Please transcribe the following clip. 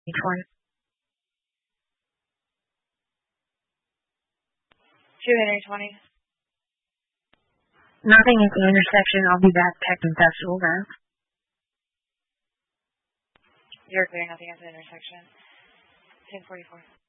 220. Nothing at the intersection. I'll be back checking that's over. You're clear, nothing at the intersection. 1044.